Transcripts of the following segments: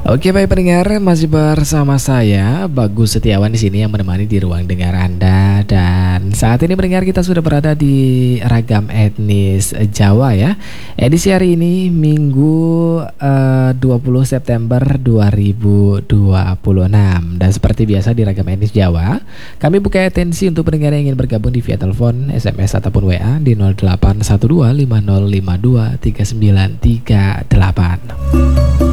Oke, baik pendengar, masih bersama saya Bagus Setiawan di sini yang menemani di ruang dengar Anda. Dan saat ini pendengar, kita sudah berada di ragam etnis Jawa ya. Edisi hari ini Minggu 20 September 2026. Dan seperti biasa di ragam etnis Jawa, kami buka atensi untuk pendengar yang ingin bergabung di via telepon, SMS ataupun WA di 081250523938.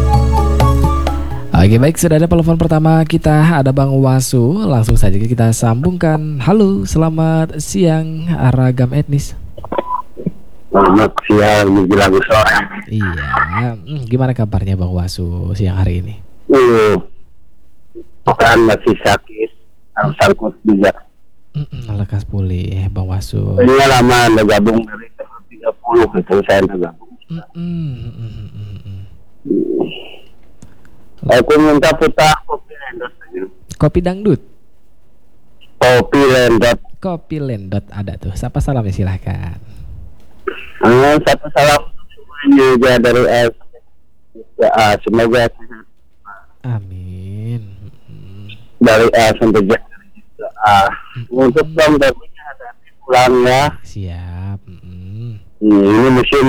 Oke, baik, sudah ada telepon pertama kita, ada Bang Wasu. Langsung saja kita sambungkan. Halo, selamat siang ragam etnis. Selamat siang menjelang sore. Iya, gimana kabarnya Bang Wasu siang hari ini? Bukan masih sakit, harus sangkut juga. Lekas pulih Bang Wasu. Ini lama anda gabung dari tahun 30 itu saya anda gabung. Aku minta putar kopi lendot aja. Kopi dangdut. Kopi lendot. Kopi lendot ada tuh. Siapa salamnya, silahkan. Satu salam semuanya juga dari semoga sehat. Amin. Dari sampai Z. Untuk Bang Davinya hati pulang ya. Siap. Ini musim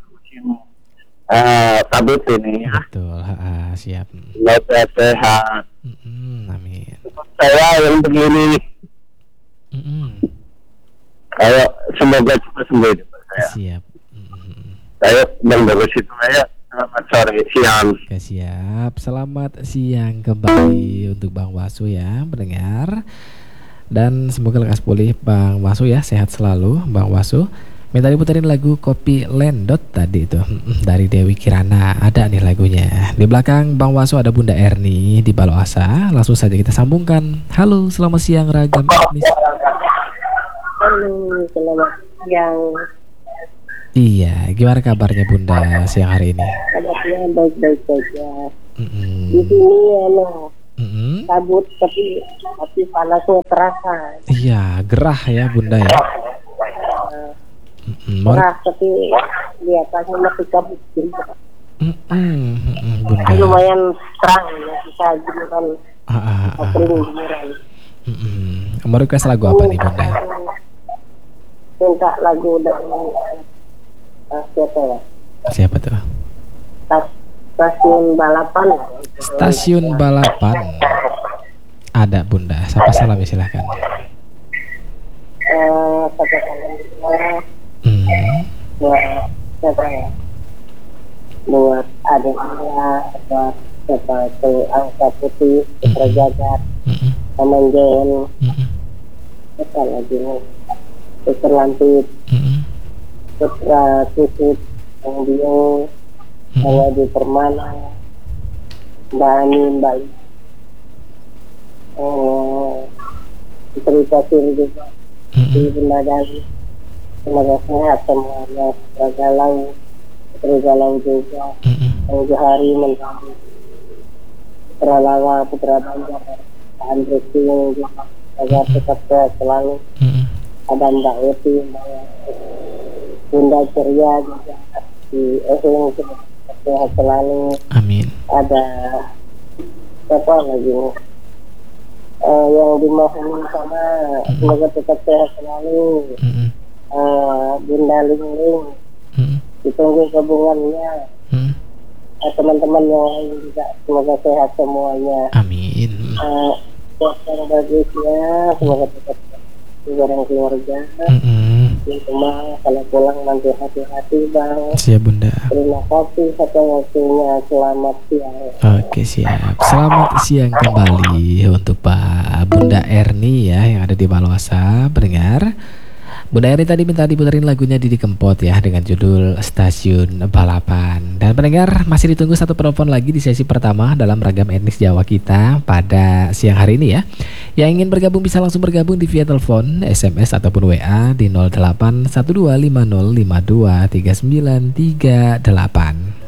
kabut ini ya. Betul, siap. Semoga sehat. Amin. Saya yang begini. Ayo semoga cepat sembuh saya. Siap. Saya Bang Bagus itu saya selamat sore siang. Oke, siap. Selamat siang kembali untuk Bang Wasu ya, pendengar. Dan semoga lekas pulih Bang Wasu ya, sehat selalu Bang Wasu. Minta diputarin lagu Kopi Lendot tadi itu dari Dewi Kirana. Ada nih lagunya. Di belakang Bang Wasu ada Bunda Erni di Baloasa. Langsung saja kita sambungkan. Halo, selamat siang ragam etnis. Halo, selamat siang. Iya, gimana kabarnya Bunda siang hari ini? Kabarnya baik-baik saja. Di sini kabut tapi panasnya terasa. Iya, gerah ya Bunda ya. Cerah tapi kelihatannya masih kabut juga. Bunda. Lumayan terang ya, bisa giliran kering giliran. Mau request lagu apa nih Bunda? Minta lagu dari siapa ya? Siapa tuh? Stasiun balapan. Stasiun balapan. Ada Bunda. Siapa salam silahkan. Satu buat siapa ya? Buat adiknya, buat siapa itu Angsa Putih, Putra Jagat, Taman Jen, apa lagi nih? Putra Lampit, Putra Kusut, Yang Biung, Wadi Permana, Mbak Ani, Mbak cerita sini juga di Bunda Dari. Semoga sehat semuanya. Putri Galang juga. Yang Johari menjadi Putra Lawa, Putra Banjar, Andre Singh juga. Agar tetap sehat selalu. Ada Mbak Eti, Bunda Ceria juga. Di Ehing sehat selalu. Amin. Ada siapa lagi nih? Yang dimohon sama semoga tetap sehat selalu. Bunda Ling, ditunggu hubungannya. Teman-teman yang lain juga semoga sehat semuanya. Amin. Buat yang bagusnya semoga tetap bareng keluarga. Cuma kalau pulang nanti hati-hati Bang. Siap Bunda. Terima kasih atas waktunya. Selamat siang. Oke, siap. Selamat siang kembali untuk Pak Bunda Erni ya yang ada di Baloasa, pendengar. Bunda Erni tadi minta diputarin lagunya Didi Kempot ya dengan judul Stasiun Balapan. Dan pendengar, masih ditunggu satu penelpon lagi di sesi pertama dalam ragam etnis Jawa kita pada siang hari ini ya. Yang ingin bergabung bisa langsung bergabung di via telepon, SMS ataupun WA di 081250523938.